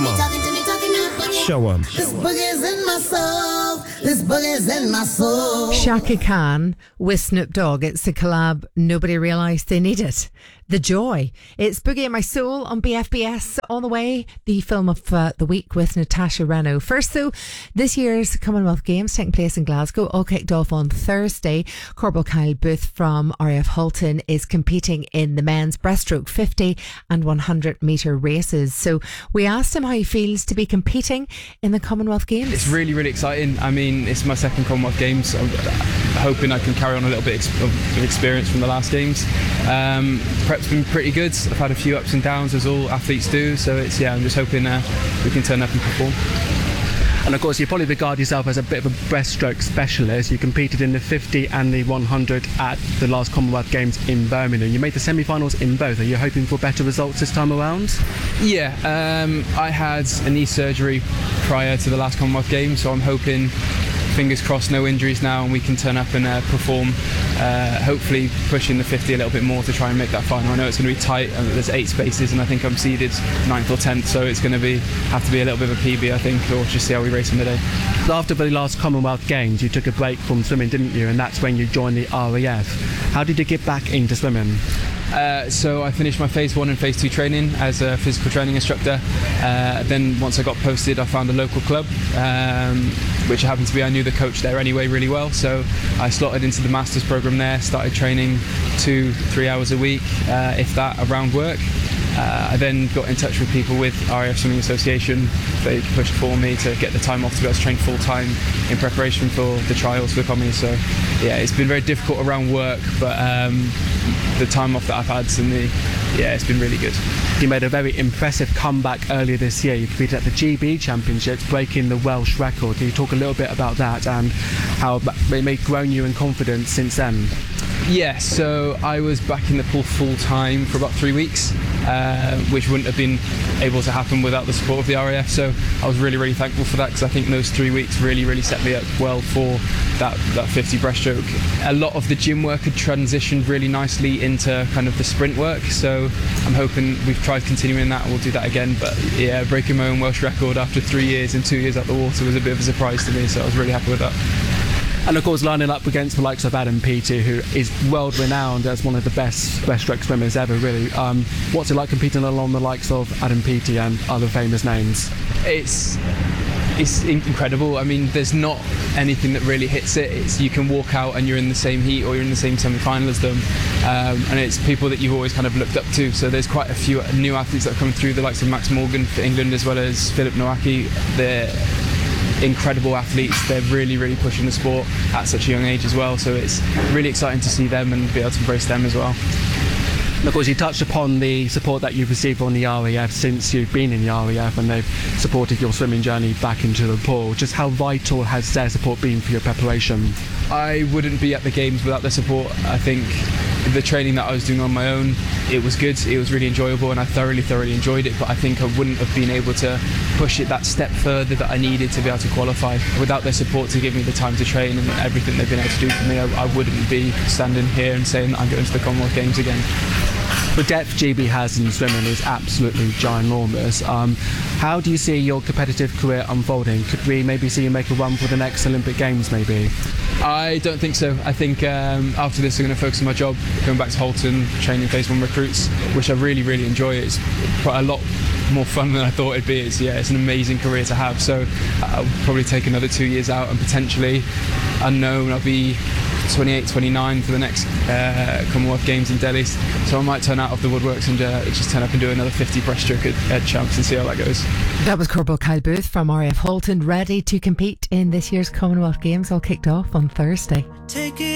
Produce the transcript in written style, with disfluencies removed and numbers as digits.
Come on. Show 'em. This boogie's in my soul. This boogie's in my soul. Shaka Khan with Snoop Dogg. It's a collab nobody realised they needed. The joy. It's Boogie in My Soul on BFBS. On the way, the film of the week with Natasha Reno. First though, this year's Commonwealth Games taking place in Glasgow, all kicked off on Thursday. Corporal Kyle Booth from RAF Halton is competing in the men's breaststroke 50 and 100 metre races. So we asked him how he feels to be competing in the Commonwealth Games. It's really, really exciting. I mean, it's my second Commonwealth Games. I'm hoping I can carry on a little bit of experience from the last Games. Prep's been pretty good. I've had a few ups and downs, as all athletes do. So I'm just hoping we can turn up and perform. And of course, you probably regard yourself as a bit of a breaststroke specialist. You competed in the 50 and the 100 at the last Commonwealth Games in Birmingham. You made the semi-finals in both. Are you hoping for better results this time around? Yeah, I had a knee surgery prior to the last Commonwealth Games, so I'm hoping, fingers crossed, no injuries now, and we can turn up and perform, hopefully pushing the 50 a little bit more to try and make that final. I know it's going to be tight. There's 8 spaces and I think I'm seeded 9th or 10th, so it's going to have to be a little bit of a PB, I think, or just see how we race on the day. After the last Commonwealth Games, you took a break from swimming, didn't you? And that's when you joined the RAF. How did you get back into swimming? So I finished my phase 1 and phase 2 training as a physical training instructor. Then once I got posted, I found a local club, which happened to be, I knew the coach there anyway really well, so I slotted into the master's program there, started training 2-3 hours a week, if that, around work. I then got in touch with people with RAF Swimming Association. They pushed for me to get the time off to be able to train full time in preparation for the trials for the Commies. So yeah, it's been very difficult around work, but the time off that I've had it's been really good. You made a very impressive comeback earlier this year. You competed at the GB Championships, breaking the Welsh record. Can you talk a little bit about that and how it may have grown you in confidence since then? Yeah, so I was back in the pool full time for about 3 weeks, which wouldn't have been able to happen without the support of the RAF. So I was really, really thankful for that, because I think those 3 weeks really, really set me up well for that 50 breaststroke. A lot of the gym work had transitioned really nicely into kind of the sprint work, so I'm hoping we've tried continuing that and we'll do that again. But yeah, breaking my own Welsh record after 3 years and 2 years out the water was a bit of a surprise to me, so I was really happy with that. And of course, lining up against the likes of Adam Peaty, who is world renowned as one of the best breaststroke swimmers ever, really. What's it like competing along the likes of Adam Peaty and other famous names? It's incredible. I mean, there's not anything that really hits it. You can walk out and you're in the same heat or you're in the same semi-final as them, and it's people that you've always kind of looked up to. So there's quite a few new athletes that are coming through, the likes of Max Morgan for England, as well as Philip Nowacki. They're incredible athletes. They're really, really pushing the sport at such a young age as well, so it's really exciting to see them and be able to embrace them as well. And of course, you touched upon the support that you've received from the RAF since you've been in the RAF, and they've supported your swimming journey back into the pool. Just how vital has their support been for your preparation? I wouldn't be at the Games without their support. I think the training that I was doing on my own, it was good, it was really enjoyable, and I thoroughly enjoyed it, but I think I wouldn't have been able to push it that step further that I needed to be able to qualify. Without their support to give me the time to train and everything they've been able to do for me, I wouldn't be standing here and saying that I'm going to the Commonwealth Games again. The depth GB has in swimming is absolutely ginormous. How do you see your competitive career unfolding? Could we maybe see you make a run for the next Olympic Games, maybe? I don't think so. I think after this I'm going to focus on my job, going back to Halton, training phase 1 recruits, which I really, really enjoy. It's quite a lot more fun than I thought it'd be. It's an amazing career to have. So I'll probably take another 2 years out, and potentially, unknown, I'll be 28, 29 for the next Commonwealth Games in Delhi. So I might turn out of the woodworks and just turn up and do another 50 breaststroke at Champs and see how that goes. That was Corporal Kyle Booth from RAF Halton, ready to compete in this year's Commonwealth Games, all kicked off on Thursday.